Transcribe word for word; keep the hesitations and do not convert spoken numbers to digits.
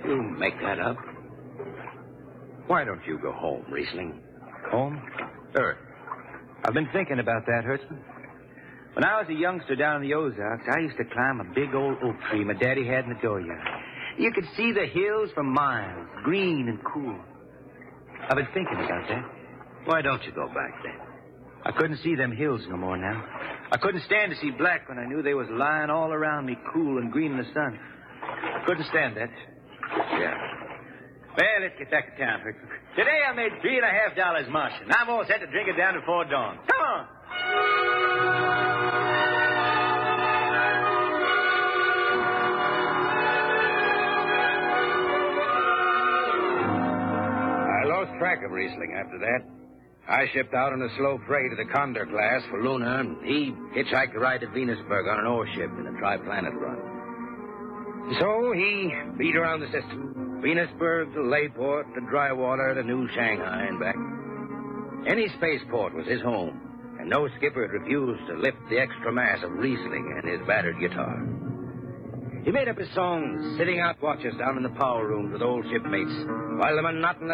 You make that up. Why don't you go home, Riesling? Home? Sure. I've been thinking about that, Hertzman. When I was a youngster down in the Ozarks, I used to climb a big old oak tree my daddy had in the dooryard. You could see the hills for miles, green and cool. I've been thinking about that. Why don't you go back then? I couldn't see them hills no more now. I couldn't stand to see black when I knew they was lying all around me, cool and green in the sun. I couldn't stand that. Yeah. Well, let's get back to town, Hertzman. Today I made three and a half dollars marching. I'm all set to drink it down before dawn. Come on. I lost track of Riesling after that. I shipped out on a slow freight to the Condor class for Luna, and he hitchhiked a ride to Venusburg on an ore ship in a tri-planet run. So he beat around the system. Venusburg to Layport to Drywater to New Shanghai and back. Any spaceport was his home, and no skipper had refused to lift the extra mass of Riesling and his battered guitar. He made up his songs sitting out watches down in the power rooms with old shipmates, while the monotonous